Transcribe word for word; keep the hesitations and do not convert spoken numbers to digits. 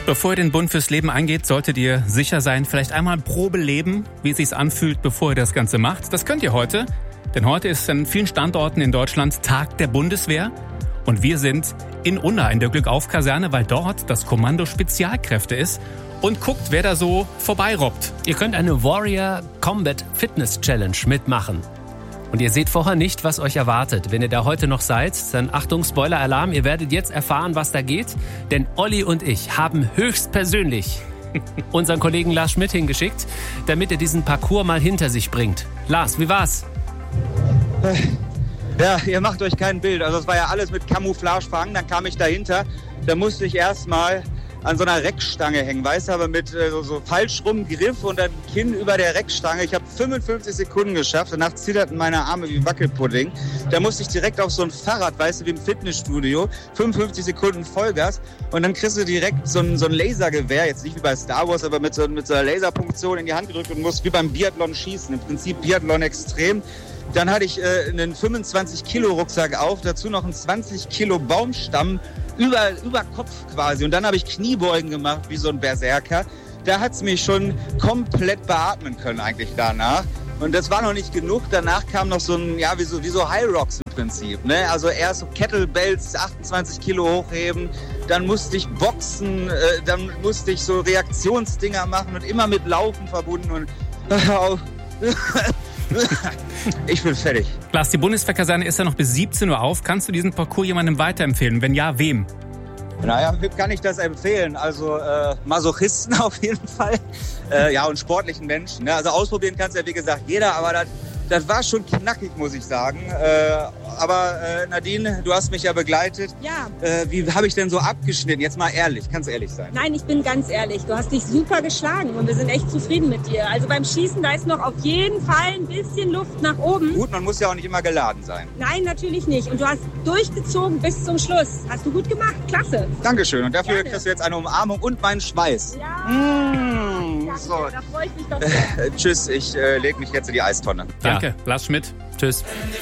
Bevor ihr den Bund fürs Leben eingeht, solltet ihr sicher sein, vielleicht einmal Probe leben, wie es sich anfühlt, bevor ihr das Ganze macht. Das könnt ihr heute, denn heute ist an vielen Standorten in Deutschland Tag der Bundeswehr. Und wir sind in Unna in der Glückauf-Kaserne, weil dort das Kommando Spezialkräfte ist und guckt, wer da so vorbeirobbt. Ihr könnt eine Warrior Combat Fitness Challenge mitmachen. Und ihr seht vorher nicht, was euch erwartet. Wenn ihr da heute noch seid, dann Achtung, Spoiler-Alarm, ihr werdet jetzt erfahren, was da geht. Denn Olli und ich haben höchstpersönlich unseren Kollegen Lars Schmidt hingeschickt, damit er diesen Parcours mal hinter sich bringt. Lars, wie war's? Ja, ihr macht euch kein Bild. Also es war ja alles mit Camouflage verhangen. Dann kam ich dahinter. Da musste ich erstmal an so einer Reckstange hängen, weißt du, aber mit äh, so, so falsch rum Griff und dann Kinn über der Reckstange. Ich habe fünfundfünfzig Sekunden geschafft, danach zitterten meine Arme wie Wackelpudding. Da musste ich direkt auf so ein Fahrrad, weißt du, wie im Fitnessstudio, fünfundfünfzig Sekunden Vollgas und dann kriegst du direkt so ein, so ein Lasergewehr, jetzt nicht wie bei Star Wars, aber mit so, mit so einer Laserpunktion in die Hand gedrückt und musst wie beim Biathlon schießen, im Prinzip Biathlon extrem. Dann hatte ich äh, einen fünfundzwanzig Kilo Rucksack auf, dazu noch einen zwanzig Kilo Baumstamm über, über Kopf quasi. Und dann habe ich Kniebeugen gemacht wie so ein Berserker. Da hat es mich schon komplett beatmen können eigentlich danach. Und das war noch nicht genug. Danach kam noch so ein, ja, wie so, wie so High Rocks im Prinzip. Ne? Also erst so Kettlebells, achtundzwanzig Kilo hochheben. Dann musste ich boxen, äh, dann musste ich so Reaktionsdinger machen und immer mit Laufen verbunden. Und ich bin fertig. Lars, die Bundeswehrkaserne ist ja noch bis siebzehn Uhr auf. Kannst du diesen Parcours jemandem weiterempfehlen? Wenn ja, wem? Naja, wem kann ich das empfehlen? Also äh, Masochisten auf jeden Fall. Äh, ja, und sportlichen Menschen. Ne? Also ausprobieren kannst ja wie gesagt jeder, aber das, das war schon knackig, muss ich sagen. Äh, aber äh, Nadine, du hast mich ja begleitet. Ja. Äh, wie habe ich denn so abgeschnitten? Jetzt mal ehrlich, kannst ehrlich sein. Nein, ich bin ganz ehrlich. Du hast dich super geschlagen und wir sind echt zufrieden mit dir. Also beim Schießen, da ist noch auf jeden Fall ein bisschen Luft nach oben. Gut, man muss ja auch nicht immer geladen sein. Nein, natürlich nicht. Und du hast durchgezogen bis zum Schluss. Hast du gut gemacht. Klasse. Dankeschön. Und dafür Gerne. kriegst du jetzt eine Umarmung und meinen Schweiß. Ja. Mmh, Danke, so. da freue ich mich doch sehr. Äh, tschüss, ich äh, lege mich jetzt in die Eistonne. Danke, ja. Lars Schmidt. Tschüss.